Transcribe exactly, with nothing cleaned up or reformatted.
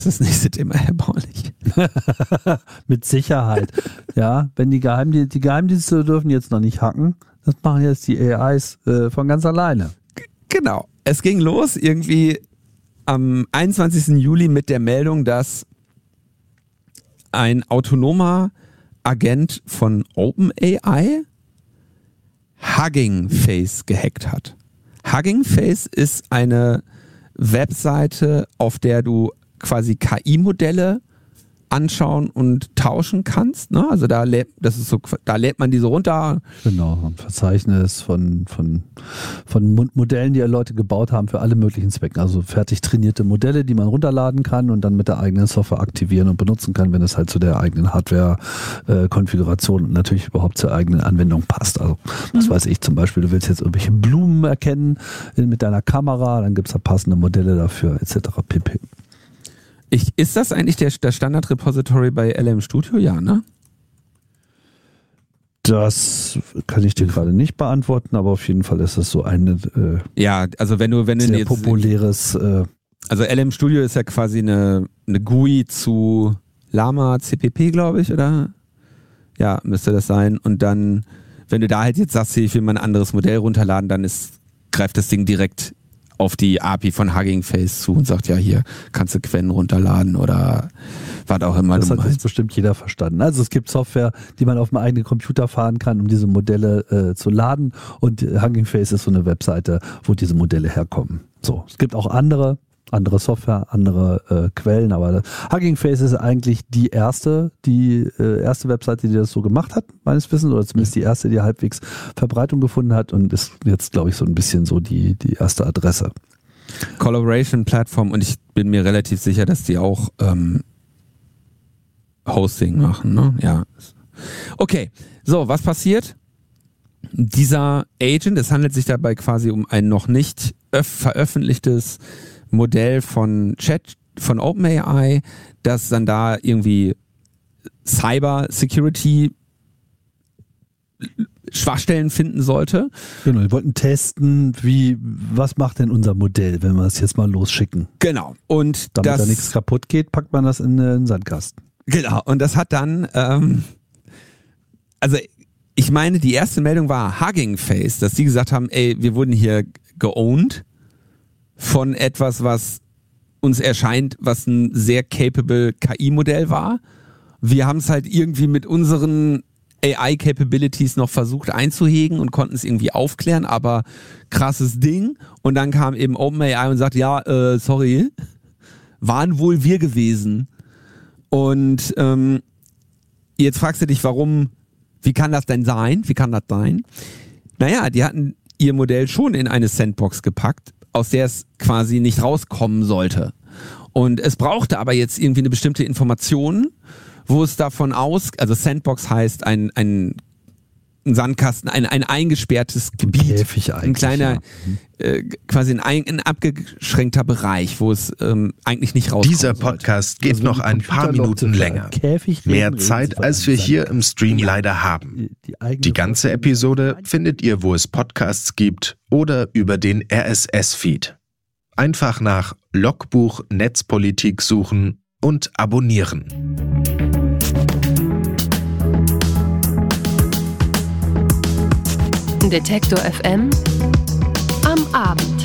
Das nächste Thema erbaulich. Mit Sicherheit. Ja, wenn die Geheimdienste, die Geheimdienste dürfen jetzt noch nicht hacken, das machen jetzt die A Is äh, von ganz alleine. G- genau. Es ging los irgendwie am einundzwanzigsten Juli mit der Meldung, dass ein autonomer Agent von OpenAI Hugging Face gehackt hat. Hugging Face ist eine Webseite, auf der du quasi K I-Modelle anschauen und tauschen kannst. Ne? Also da lädt, das ist so, da lädt man diese runter. Genau, ein Verzeichnis von, von, von Modellen, die ja Leute gebaut haben für alle möglichen Zwecken. Also fertig trainierte Modelle, die man runterladen kann und dann mit der eigenen Software aktivieren und benutzen kann, wenn es halt zu der eigenen Hardware-Konfiguration und natürlich überhaupt zur eigenen Anwendung passt. Also was mhm. weiß ich zum Beispiel, du willst jetzt irgendwelche Blumen erkennen mit deiner Kamera, dann gibt es da passende Modelle dafür et cetera pp. Ich, ist das eigentlich der, der Standard-Repository bei L M Studio? Ja, ne? Das kann ich dir gerade nicht beantworten, aber auf jeden Fall ist das so ein äh, ja, also wenn du, wenn du sehr jetzt, populäres äh, also L M Studio ist ja quasi eine, eine G U I zu Llama C P P, glaube ich, oder? Ja, müsste das sein. Und dann, wenn du da halt jetzt sagst, ich will mal ein anderes Modell runterladen, dann ist, greift das Ding direkt auf die A P I von Hugging Face zu und sagt, ja, hier kannst du Qwen runterladen oder was auch immer. Das du hat meinst. jetzt bestimmt jeder verstanden. Also es gibt Software, die man auf dem eigenen Computer fahren kann, um diese Modelle äh, zu laden, und Hugging Face ist so eine Webseite, wo diese Modelle herkommen. So, es gibt auch andere, andere Software, andere äh, Quellen, aber Hugging Face ist eigentlich die erste, die äh, erste Webseite, die das so gemacht hat, meines Wissens, oder zumindest die erste, die halbwegs Verbreitung gefunden hat, und ist jetzt, glaube ich, so ein bisschen so die, die erste Adresse. Collaboration-Plattform, und ich bin mir relativ sicher, dass die auch ähm, Hosting machen, ne? Ja. Okay, so, was passiert? Dieser Agent, es handelt sich dabei quasi um ein noch nicht öff- veröffentlichtes Modell von Chat, von OpenAI, das dann da irgendwie Cyber Security Schwachstellen finden sollte. Genau, wir wollten testen, wie, was macht denn unser Modell, wenn wir es jetzt mal losschicken. Genau. Und damit das, da nichts kaputt geht, packt man das in den Sandkasten. Genau. Und das hat dann, ähm, also ich meine, die erste Meldung war Hugging Face, dass die gesagt haben, ey, wir wurden hier geowned von etwas, was uns erscheint, was ein sehr capable K I-Modell war. Wir haben es halt irgendwie mit unseren A I-Capabilities noch versucht einzuhegen und konnten es irgendwie aufklären, aber krasses Ding. Und dann kam eben OpenAI und sagt, ja, äh, sorry, waren wohl wir gewesen. Und ähm, jetzt fragst du dich, warum, wie kann das denn sein? Wie kann das sein? Naja, die hatten ihr Modell schon in eine Sandbox gepackt, aus der es quasi nicht rauskommen sollte. Und es brauchte aber jetzt irgendwie eine bestimmte Information, wo es davon aus, also Sandbox heißt ein, ein, ein Sandkasten, ein, ein eingesperrtes Gebiet, Käfig ein kleiner, ja. äh, quasi ein, ein abgeschränkter Bereich, wo es ähm, eigentlich nicht rauskommt. Dieser Podcast geht also noch ein paar Minuten länger. Käfig Mehr reden, Zeit, reden als wir hier im Stream leider haben. Die, die, die ganze Episode findet ihr, wo es Podcasts gibt, oder über den R S S-Feed. Einfach nach Logbuch Netzpolitik suchen und abonnieren. Detektor F M am Abend.